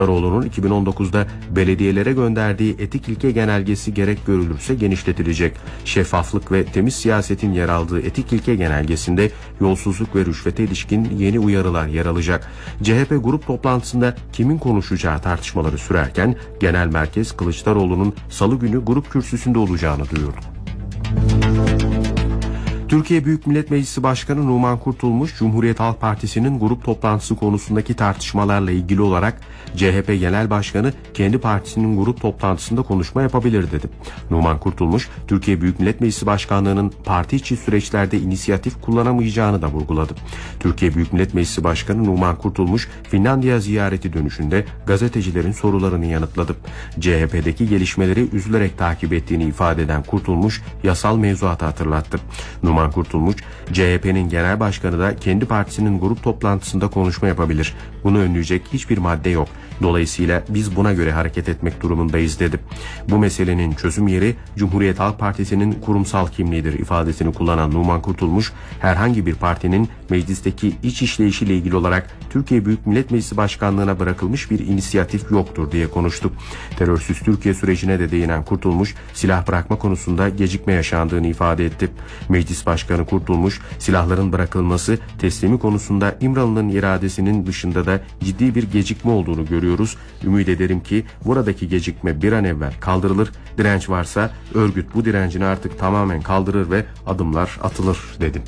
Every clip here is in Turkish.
Kılıçdaroğlu'nun 2019'da belediyelere gönderdiği etik ilke genelgesi gerek görülürse genişletilecek. Şeffaflık ve temiz siyasetin yer aldığı etik ilke genelgesinde yolsuzluk ve rüşvete ilişkin yeni uyarılar yer alacak. CHP grup toplantısında kimin konuşacağı tartışmaları sürerken genel merkez Kılıçdaroğlu'nun salı günü grup kürsüsünde olacağını duyurdu. Türkiye Büyük Millet Meclisi Başkanı Numan Kurtulmuş, Cumhuriyet Halk Partisi'nin grup toplantısı konusundaki tartışmalarla ilgili olarak CHP Genel Başkanı kendi partisinin grup toplantısında konuşma yapabilir dedi. Numan Kurtulmuş, Türkiye Büyük Millet Meclisi Başkanlığı'nın parti içi süreçlerde inisiyatif kullanamayacağını da vurguladı. Türkiye Büyük Millet Meclisi Başkanı Numan Kurtulmuş, Finlandiya ziyareti dönüşünde gazetecilerin sorularını yanıtladı. CHP'deki gelişmeleri üzülerek takip ettiğini ifade eden Kurtulmuş, yasal mevzuatı hatırlattı. Numan Kurtulmuş, CHP'nin genel başkanı da kendi partisinin grup toplantısında konuşma yapabilir. Bunu önleyecek hiçbir madde yok. Dolayısıyla biz buna göre hareket etmek durumundayız dedi. Bu meselenin çözüm yeri Cumhuriyet Halk Partisi'nin kurumsal kimliğidir ifadesini kullanan Numan Kurtulmuş, herhangi bir partinin meclisteki iç işleyişiyle ilgili olarak Türkiye Büyük Millet Meclisi Başkanlığı'na bırakılmış bir inisiyatif yoktur diye konuştu. Terörsüz Türkiye sürecine de değinen Kurtulmuş, silah bırakma konusunda gecikme yaşandığını ifade etti. Meclis Başkanı Kurtulmuş, silahların bırakılması teslimi konusunda İmralı'nın iradesinin dışında da ciddi bir gecikme olduğunu görüyoruz. Ümit ederim ki buradaki gecikme bir an evvel kaldırılır. Direnç varsa örgüt bu direncini artık tamamen kaldırır ve adımlar atılır dedi.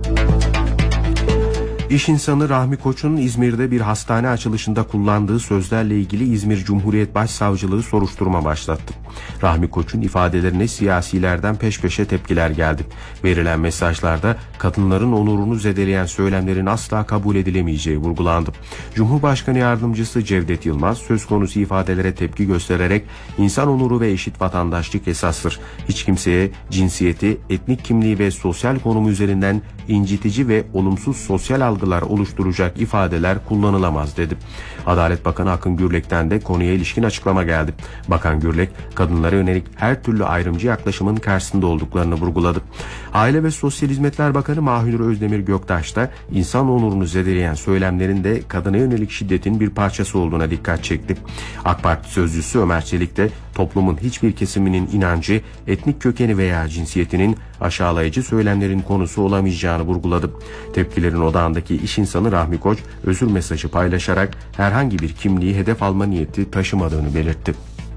İş insanı Rahmi Koç'un İzmir'de bir hastane açılışında kullandığı sözlerle ilgili İzmir Cumhuriyet Başsavcılığı soruşturma başlattı. Rahmi Koç'un ifadelerine siyasilerden peş peşe tepkiler geldi. Verilen mesajlarda kadınların onurunu zedeleyen söylemlerin asla kabul edilemeyeceği vurgulandı. Cumhurbaşkanı Yardımcısı Cevdet Yılmaz söz konusu ifadelere tepki göstererek insan onuru ve eşit vatandaşlık esastır. Hiç kimseye cinsiyeti, etnik kimliği ve sosyal konumu üzerinden incitici ve olumsuz sosyal algılar oluşturacak ifadeler kullanılamaz dedi. Adalet Bakanı Akın Gürlek'ten de konuya ilişkin açıklama geldi. Bakan Gürlek, kadınlara yönelik her türlü ayrımcı yaklaşımın karşısında olduklarını vurguladı. Aile ve Sosyal Hizmetler Bakanı Mahir Özdemir Göktaş da insan onurunu zedeleyen söylemlerin de kadına yönelik şiddetin bir parçası olduğuna dikkat çekti. AK Parti sözcüsü Ömer Çelik de toplumun hiçbir kesiminin inancı, etnik kökeni veya cinsiyetinin aşağılayıcı söylemlerin konusu olamayacağını vurguladı. Tepkilerin odağındaki iş insanı Rahmi Koç özür mesajı paylaşarak herhangi bir kimliği hedef alma niyeti taşımadığını belirtti.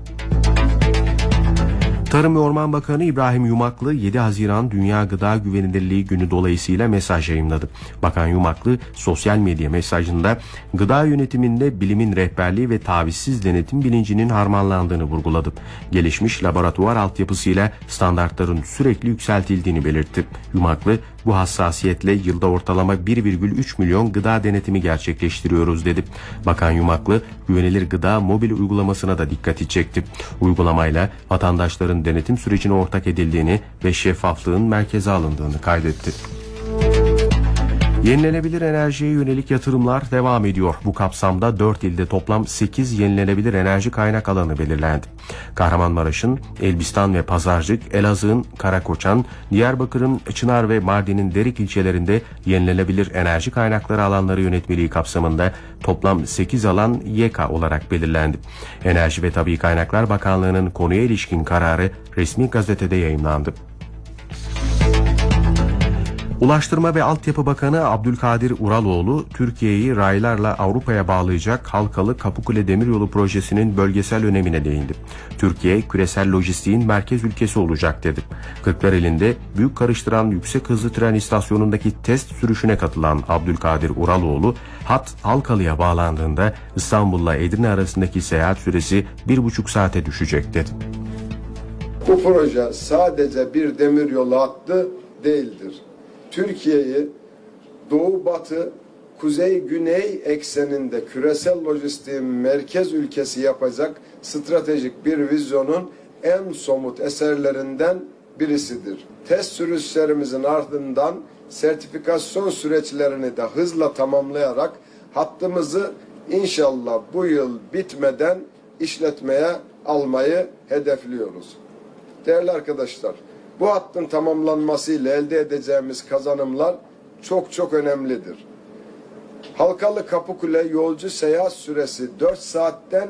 Tarım ve Orman Bakanı İbrahim Yumaklı 7 Haziran Dünya Gıda Güvenilirliği Günü dolayısıyla mesaj yayımladı. Bakan Yumaklı sosyal medya mesajında gıda yönetiminde bilimin rehberliği ve tavizsiz denetim bilincinin harmanlandığını vurguladı. Gelişmiş laboratuvar altyapısıyla standartların sürekli yükseltildiğini belirtti. Yumaklı bu hassasiyetle yılda ortalama 1,3 milyon gıda denetimi gerçekleştiriyoruz dedi. Bakan Yumaklı güvenilir gıda mobil uygulamasına da dikkati çekti. Uygulamayla vatandaşların denetim sürecine ortak edildiğini ve şeffaflığın merkeze alındığını kaydetti. Yenilenebilir enerjiye yönelik yatırımlar devam ediyor. Bu kapsamda 4 ilde toplam 8 yenilenebilir enerji kaynak alanı belirlendi. Kahramanmaraş'ın Elbistan ve Pazarcık, Elazığ'ın Karakoçan, Diyarbakır'ın Çınar ve Mardin'in Derik ilçelerinde yenilenebilir enerji kaynakları alanları yönetmeliği kapsamında toplam 8 alan YEKA olarak belirlendi. Enerji ve Tabii Kaynaklar Bakanlığı'nın konuya ilişkin kararı resmi gazetede yayımlandı. Ulaştırma ve Altyapı Bakanı Abdülkadir Uraloğlu, Türkiye'yi raylarla Avrupa'ya bağlayacak Halkalı Kapıkule Demiryolu projesinin bölgesel önemine değindi. Türkiye, küresel lojistiğin merkez ülkesi olacak dedi. Kırklareli'nde büyük karıştıran yüksek hızlı tren istasyonundaki test sürüşüne katılan Abdülkadir Uraloğlu, hat Halkalı'ya bağlandığında İstanbul'la Edirne arasındaki seyahat süresi 1,5 saate düşecek dedi. Bu proje sadece bir demiryolu hattı değildir. Türkiye'yi doğu-batı, kuzey-güney ekseninde küresel lojistiğin merkez ülkesi yapacak stratejik bir vizyonun en somut eserlerinden birisidir. Test sürüşlerimizin ardından sertifikasyon süreçlerini de hızla tamamlayarak hattımızı inşallah bu yıl bitmeden işletmeye almayı hedefliyoruz. Değerli arkadaşlar, bu hattın tamamlanmasıyla elde edeceğimiz kazanımlar çok önemlidir. Halkalı Kapıkule yolcu seyahat süresi 4 saatten